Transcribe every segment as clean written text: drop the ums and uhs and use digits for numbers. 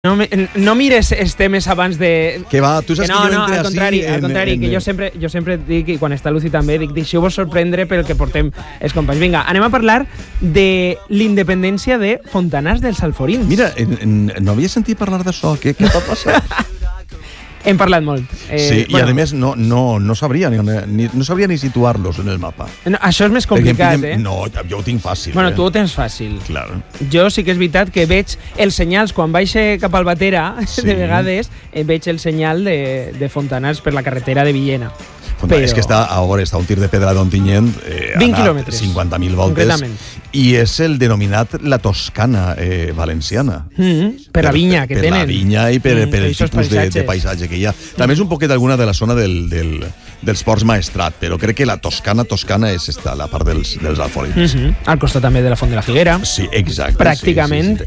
No mires els temes abans de... Que va, tu saps que jo entre al contrari, que jo sempre dic, i quan està Lucy també, dic, deixeu-vos sorprendre pel que portem els companys. Vinga, anem a parlar de l'independència de Fontanars dels Alforins. Mira, no havia sentit parlar d'això, què va passar? Hem parlat molt. Sí, i a més no sabria ni situar-los en el mapa. No, això és més complicat, No, jo ho tinc fàcil. Bueno, tu ho tens fàcil. Claro. Jo sí que és veritat que veig els senyals, quan baixe cap al Batera, de vegades, veig el senyal de Fontanars per la carretera de Villena. Però... És que està a un tir de pedra d'Ontinyent, 20 quilòmetres. 50.000 voltes, i és el denominat la Toscana valenciana. Per la vinya que tenen. Per la vinya i per el tipus de paisatge que hi ha. També és un poquet alguna de la zona dels Ports Maestrat, però crec que la Toscana és la part dels Alforins. Al costat també de la Font de la Figuera. Sí, exacte. Pràcticament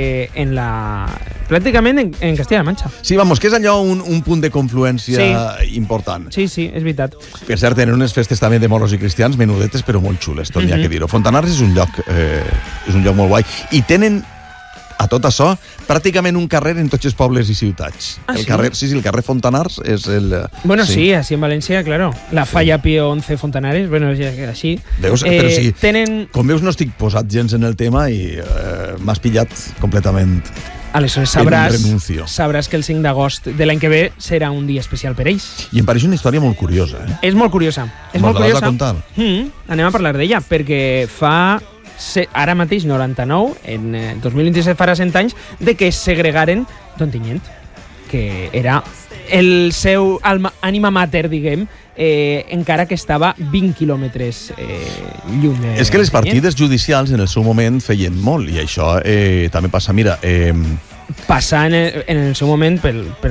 en Castilla-La Manxa. Sí, vamos, que és allò un punt de confluència important. Sí, és veritat. Per cert, tenen unes festes també de moros i cristians menudetes, però molt xules, tot n'hi ha que dir-ho. Fontanars és un lloc molt guai. I tenen, a tot això, pràcticament un carrer en tots els pobles i ciutats. El carrer Fontanars és el... Bueno, sí, així en València, claro. La Falla Pío XI Fontanares, bueno, així. Veus? Però sí, com veus no estic posat gens en el tema i m'has pillat completament... Aleshores sabràs que el 5 d'agost de l'any que ve serà un dia especial per ells. I em pareix una història molt curiosa. És molt curiosa. Me'l vas a contar? Anem a parlar d'ella, perquè fa ara mateix 99, en 2027 farà 100 anys, de que es segregaren d'Ontinyent, que era el seu ànima mater, diguem, encara que estava 20 quilòmetres lluny. És que les partides judicials en el seu moment feien molt, i això també passa, mira... Passa en el seu moment per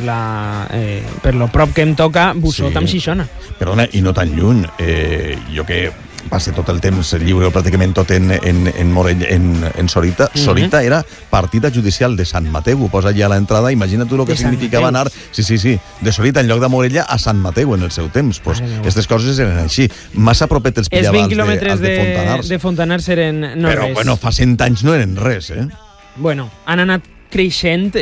lo prop que em toca Busot amb Xixona. Perdona, i no tan lluny. Jo que passe tot el temps lliure, pràcticament tot en Sorita. Sorita era partida judicial de Sant Mateu. Ho posa allà a l'entrada. Imagina't tu el que significava anar de Sorita en lloc de Morella a Sant Mateu en el seu temps. Aquestes coses eren així. Massa propet els pillava els 20 quilòmetres de Fontanars eren no res. Però, bueno, fa 100 anys no eren res, Bueno, han anat creixent.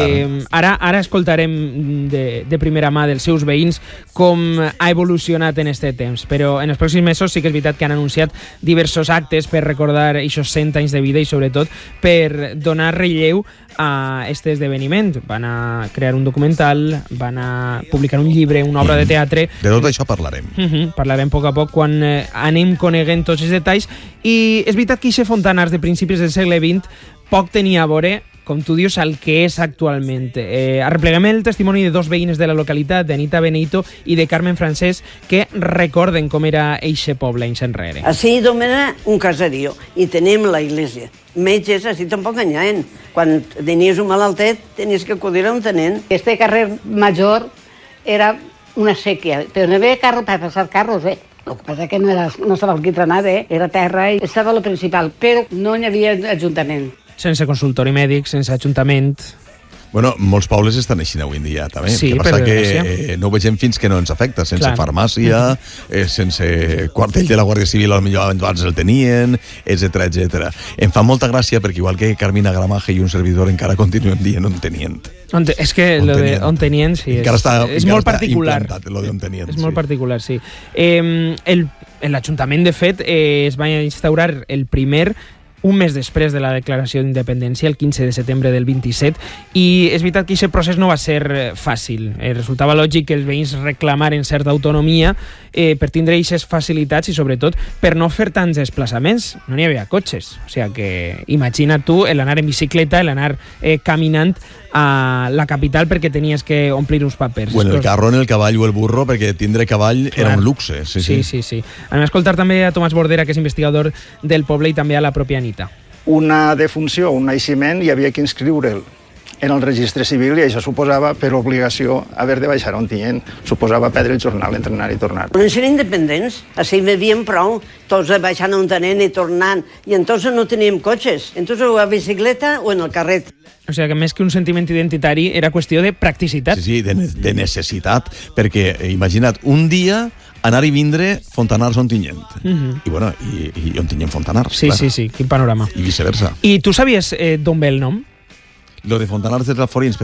Ara escoltarem de primera mà dels seus veïns com ha evolucionat en aquest temps, però en els pròxims mesos sí que és veritat que han anunciat diversos actes per recordar aquests 100 anys de vida i sobretot per donar relleu a aquest esdeveniment. Van a crear un documental, van a publicar un llibre, una obra de teatre. De tot això parlarem. Parlarem a poc a poc quan anem coneguent tots els detalls, i és veritat que aquest Fontanars de principis del segle XX poc tenia a veure, com tu dius, el que és actualment. Arrepleguem el testimoni de dos veïnes de la localitat, d'Anita Benito i de Carmen Francesc, que recorden com era eixe poble anys enrere. Així era un caserío i tenim la iglesia. Metges, així tampoc n'hi ha. Quan tenies un malaltet, tenies que acudir a un tenent. Este carrer major era una sèquia, però no hi havia carro per passar carros, El que passa que no estava alquitranat, era terra i estava lo principal, però no hi havia ajuntament. Sense consultori mèdic, sense ajuntament. Bueno, molts pobles estan així avui en dia, també. Sí, el que passa que no ho vegem fins que no ens afecta. Sense farmàcia, sense quartell de la Guàrdia Civil, potser abans el tenien, etc. Em fa molta gràcia perquè igual que Carmina Gramaje i un servidor encara continuem dient Ontenient. És que lo de Ontenient sí, és molt particular. És molt particular, sí. L'Ajuntament, de fet, es va instaurar el primer un mes després de la declaració d'independència, el 15 de setembre del 27, i és veritat que aquest procés no va ser fàcil. Resultava lògic que els veïns reclamaren certa autonomia per tindre aquestes facilitats i, sobretot, per no fer tants desplaçaments. No n'hi havia cotxes. O sigui que, imagina't tu, l'anar en bicicleta, l'anar caminant a la capital perquè tenies que omplir uns papers. Bueno, el carro, el cavall o el burro, perquè tindre cavall era un luxe. Sí. Anem a escoltar també a Tomàs Bordera, que és investigador del poble, i també a la pròpia Anita. Una defunció, un naixement, hi havia que inscriure'l en el registre civil, i això suposava, per obligació, haver de baixar a Ontinyent. Suposava perdre el jornal entre anar i tornar. No eren independents, així vivíem prou, tots baixant a Ontinyent i tornant, i entonces no teníem cotxes, entonces o a bicicleta o en el carret. O sigui que més que un sentiment identitari era qüestió de practicitat. Sí, de necessitat, perquè imagina't, un dia anar i vindre Fontanars Ontinyent. I bueno, i Ontinyent Fontanars. Sí, quin panorama. I viceversa. I tu sabies d'on ve el nom? Lo de Fontanars dels Alforins,